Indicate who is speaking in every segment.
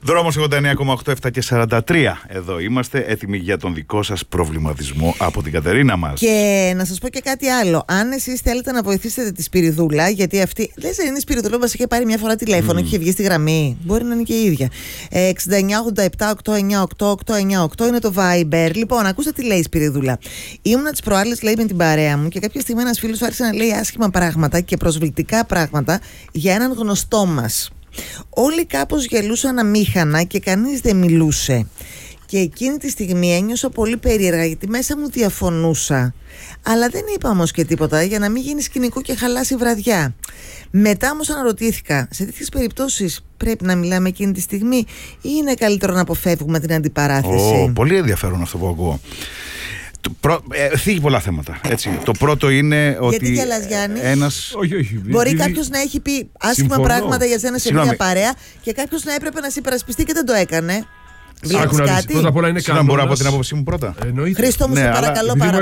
Speaker 1: Δρόμος 89,8, 7 και 43. Εδώ είμαστε έτοιμοι για τον δικό σας προβληματισμό από την Κατερίνα μας.
Speaker 2: Και να σας πω και κάτι άλλο. Αν εσείς θέλετε να βοηθήσετε τη Σπυριδούλα, γιατί αυτή. Λες, είναι η Σπυριδούλα που μας είχε πάρει μια φορά τηλέφωνο και είχε βγει στη γραμμή. Μπορεί να είναι και η ίδια. 6987-898-898 είναι το Viber. Λοιπόν, ακούστε τι λέει η Σπυριδούλα. Ήμουνα τις προάλλες, λέει, με την παρέα μου και κάποια στιγμή ένας φίλος του άρχισε να λέει άσχημα πράγματα και προσβλητικά πράγματα για έναν γνωστό μας. Όλοι κάπως γελούσαν αμήχανα και κανείς δεν μιλούσε. Και εκείνη τη στιγμή ένιωσα πολύ περίεργα γιατί μέσα μου διαφωνούσα. Αλλά δεν είπα όμως και τίποτα για να μην γίνει σκηνικό και χαλάσει η βραδιά. Μετά όμως αναρωτήθηκα, σε τέτοιες περιπτώσεις πρέπει να μιλάμε εκείνη τη στιγμή ή είναι καλύτερο να αποφεύγουμε την αντιπαράθεση?
Speaker 1: Πολύ ενδιαφέρον αυτό που ακούω. Θίγει πολλά θέματα. Έτσι. Το πρώτο είναι ότι.
Speaker 2: Γιατί γελάς, Γιάννη?
Speaker 3: Όχι.
Speaker 2: Μπορεί κάποιος να έχει πει άσχημα πράγματα για σένα σε μια παρέα και κάποιος να έπρεπε να σε υπερασπιστεί και δεν το έκανε.
Speaker 3: Άκου να δεις, πρώτα απ' όλα είναι κανόνας.
Speaker 1: Μπορώ από την άποψή μου πρώτα.
Speaker 2: Χρήστο μου, σε παρακαλώ πάρα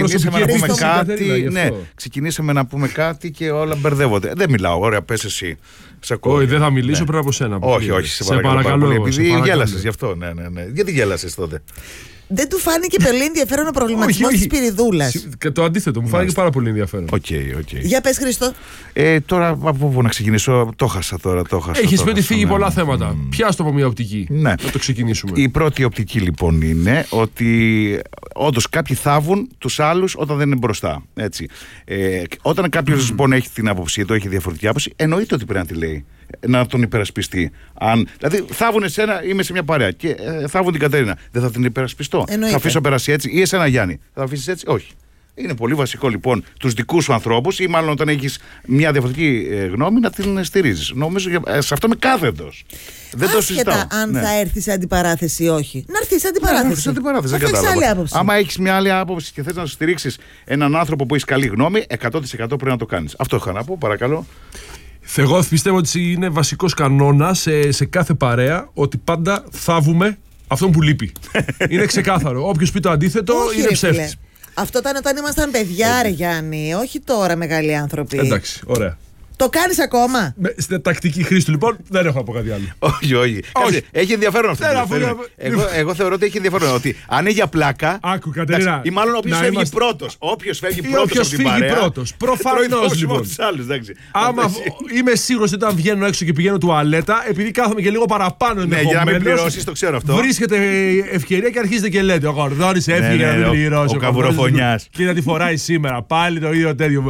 Speaker 1: πολύ. Ξεκινήσαμε να πούμε κάτι και όλα μπερδεύονται. Δεν μιλάω, ωραία, πες εσύ.
Speaker 3: Όχι, δεν θα μιλήσω πριν από σένα.
Speaker 1: Όχι, σε παρακαλώ. Επειδή γέλασες γι' αυτό. Γιατί γέλασες τότε?
Speaker 2: Δεν του φάνηκε πολύ ενδιαφέρον ο προβληματισμός της Σπυριδούλας.
Speaker 3: Και το αντίθετο, μου φάνηκε πάρα πολύ ενδιαφέρον.
Speaker 2: Για πες, Χρήστο.
Speaker 1: Τώρα από πού να ξεκινήσω? Το χάσα τώρα.
Speaker 3: Έχεις πει ότι φύγει πολλά θέματα. Πιάσ' το από μια οπτική.
Speaker 1: Ναι.
Speaker 3: Να το ξεκινήσουμε.
Speaker 1: Η πρώτη οπτική λοιπόν είναι ότι όντως κάποιοι θάβουν τους άλλους όταν δεν είναι μπροστά. Έτσι. Όταν κάποιος λοιπόν έχει την άποψή του, έχει διαφορετική άποψη, εννοείται ότι πρέπει να τη λέει. Να τον υπερασπιστεί. Δηλαδή, θάβουν εσένα, είμαι σε μια παρέα και θάβουν την Κατερίνα. Δεν θα την υπερασπιστώ.
Speaker 2: Εννοείται.
Speaker 1: Θα αφήσω περάσει έτσι, ή εσένα, Γιάννη. Θα αφήσει έτσι? Όχι. Είναι πολύ βασικό λοιπόν τους δικούς σου ανθρώπους, ή μάλλον όταν έχεις μια διαφορετική γνώμη, να την στηρίζεις. Νομίζω σε αυτό είμαι κάθετος. Δεν το συζητάω.
Speaker 2: Αν θα έρθει σε αντιπαράθεση ή όχι. Να έρθει σε αντιπαράθεση.
Speaker 1: Δεν κατάλαβα. Άμα έχεις μια άλλη άποψη και θες να στηρίξεις έναν άνθρωπο που έχει καλή γνώμη, 100% πρέπει να το κάνεις. Αυτό είχα να πω, παρακαλώ.
Speaker 3: Εγώ πιστεύω ότι είναι βασικός κανόνας σε κάθε παρέα ότι πάντα θάβουμε αυτόν που λείπει. Είναι ξεκάθαρο. Όποιος πει το αντίθετο είναι ψεύτης.
Speaker 2: Αυτό ήταν όταν ήμασταν παιδιά, ρε Γιάννη. Όχι τώρα μεγάλοι άνθρωποι.
Speaker 3: Εντάξει, ωραία.
Speaker 2: Το κάνεις ακόμα?
Speaker 3: Στην τακτική χρήση του λοιπόν δεν έχω να πω κάτι άλλο.
Speaker 1: Όχι. Έχει ενδιαφέρον αυτό. Εγώ θεωρώ ότι έχει ενδιαφέρον. Ότι αν είναι για πλάκα.
Speaker 3: Άκου, Κατερίνα.
Speaker 1: Ή μάλλον όποιος φεύγει πρώτος. Όποιος φεύγει πρώτος.
Speaker 3: Προφανώς λοιπόν. Άμα είμαι σίγουρος ότι όταν βγαίνω έξω και πηγαίνω τουαλέτα, επειδή κάθομαι και λίγο παραπάνω ενδεχομένως.
Speaker 1: Για να μην πληρώσεις, το ξέρω αυτό.
Speaker 3: Βρίσκεται ευκαιρία και αρχίζετε και λέτε: ο Γορδόνης έφυγε για να μην πληρώσει.
Speaker 1: Ο Καβουροφωνιάς.
Speaker 3: Και να τη φοράει σήμερα. Πάλι το ίδιο τέτοιο.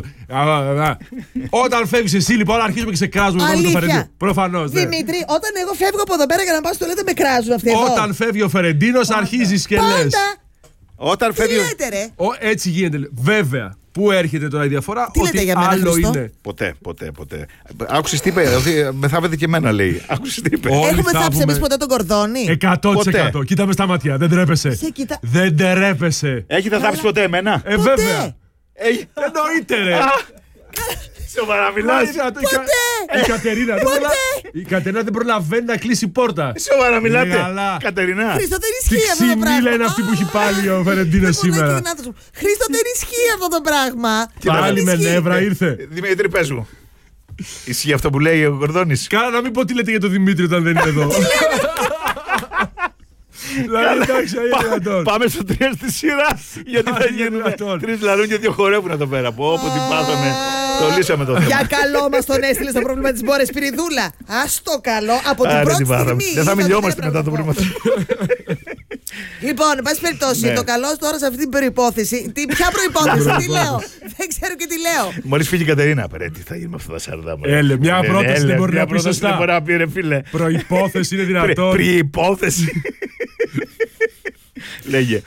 Speaker 3: Όταν φεύγει εσύ λοιπόν, αρχίζουμε και σε κράζουμε.
Speaker 2: Αλήθεια.
Speaker 3: Προφανώς.
Speaker 2: Δημήτρη, όταν εγώ φεύγω από εδώ πέρα για να πάω στο λέτε, με κράζουν αυτοί εδώ.
Speaker 3: Όταν φεύγει ο Φερεντίνος, αρχίζεις και λες.
Speaker 1: Όταν φεύγει.
Speaker 2: Τι λέτε, ρε?
Speaker 3: Έτσι γίνεται. Βέβαια. Πού έρχεται τώρα η διαφορά?
Speaker 2: Τι
Speaker 3: ότι
Speaker 2: για μένα,
Speaker 3: άλλο
Speaker 2: Χριστό?
Speaker 3: είναι.
Speaker 1: Ποτέ. Άκουσες τι είπε? Με θάβετε και εμένα, λέει. Άκουσες τι είπε?
Speaker 2: Έχουμε θάψει εμείς ποτέ τον Κορδόνη?
Speaker 3: 100%. Κοίτα με στα μάτια. Δεν τρέπεσαι. Δεν τρέπεσαι.
Speaker 1: Έχετε θάψει ποτέ εμένα?
Speaker 3: Βέβαια. Εννοείται, ρε.
Speaker 1: Σοβαρά μιλάς?
Speaker 3: Η Κατερίνα δεν προλαβαίνει να κλείσει πόρτα.
Speaker 1: Σοβαρά μιλάτε? Κατερίνα.
Speaker 2: Χρήστο, δεν ισχύει αυτό το πράγμα.
Speaker 3: Ξυνήλα είναι αυτή που έχει πάλι ο Φερεντίνος σήμερα.
Speaker 2: Χρήστο, δεν ισχύει αυτό το πράγμα.
Speaker 3: Πάλι με νεύρα ήρθε.
Speaker 1: Δημήτρη, πες μου. Ισχύει αυτό που λέει ο Κορδόνης?
Speaker 3: Κάνα να μην πω τι λέτε για τον Δημήτρη όταν δεν είναι εδώ.
Speaker 1: Πάμε στο 3 στη σειρά. Γιατί θα γίνουν 3 λαρούν και 2 χορεύουν εδώ πέρα. Όπου την πάθαμε. Το λύσαμε το θέμα.
Speaker 2: Για καλό μας τον έστειλε στο πρόβλημα της Μπόρες Σπυριδούλα. Ας το καλό από την πρώτη στιγμή.
Speaker 1: Δεν θα μιλιόμαστε μετά το πρόβλημα.
Speaker 2: Λοιπόν, εν πάση περιπτώσει, το καλό τώρα σε αυτή την προϋπόθεση. Ποια προϋπόθεση, τι λέω? Δεν ξέρω και τι λέω.
Speaker 1: Μόλις φύγει η Κατερίνα, τι θα γίνει με αυτά τα σαρδά μου?
Speaker 3: Μια πρόταση δεν μπορεί να πει σωστά.
Speaker 1: Προϋπόθεση
Speaker 3: είναι δυνατόν.
Speaker 1: Προϋπόθεση. Λέγε.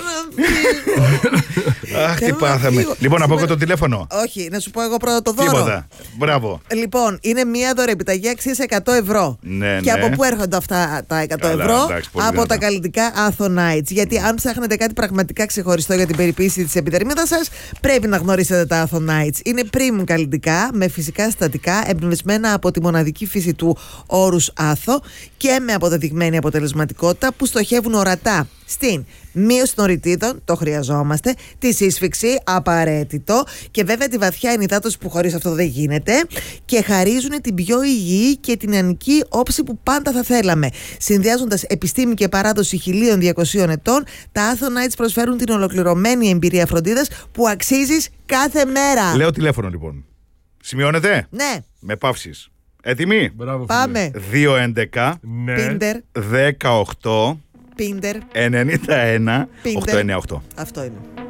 Speaker 1: Αχ, τι πάθαμε. Λοιπόν, να πω εγώ το τηλέφωνο.
Speaker 2: Όχι, να σου πω εγώ πρώτα το δώρο.
Speaker 1: Τίποτα. Μπράβο.
Speaker 2: Λοιπόν, είναι μια δωρεοπιταγή αξίας 100 ευρώ. Και από πού έρχονται αυτά τα 100 ευρώ? Από τα καλλιτικά Athonites. Γιατί αν ψάχνετε κάτι πραγματικά ξεχωριστό για την περιποίηση της επιδερμίδας σας, πρέπει να γνωρίσετε τα Athonites. Είναι premium καλλιτικά, με φυσικά συστατικά, εμπνευσμένα από τη μοναδική φύση του όρους άθο και με αποδεδειγμένη αποτελεσματικότητα που στοχεύουν ορατά στην καταρχήν, μείωση των ρητίδων, το χρειαζόμαστε. Τη σύσφυξη, απαραίτητο. Και βέβαια τη βαθιά ενυδάτωση που χωρίς αυτό δεν γίνεται. Και χαρίζουν την πιο υγιή και την ανική όψη που πάντα θα θέλαμε. Συνδυάζοντας επιστήμη και παράδοση 1200 ετών, τα Athonites προσφέρουν την ολοκληρωμένη εμπειρία φροντίδας που αξίζεις κάθε μέρα.
Speaker 1: Λέω τηλέφωνο λοιπόν. Σημειώνετε?
Speaker 2: Ναι.
Speaker 1: Με παύσεις. Έτοιμοι?
Speaker 3: Μπράβο,
Speaker 2: Πάμε.
Speaker 1: 211
Speaker 3: Ναι.
Speaker 2: Πίντερ.
Speaker 1: 18
Speaker 2: Πίντερ.
Speaker 1: 91
Speaker 2: Πίντερ.
Speaker 1: 898.
Speaker 2: Αυτό είναι.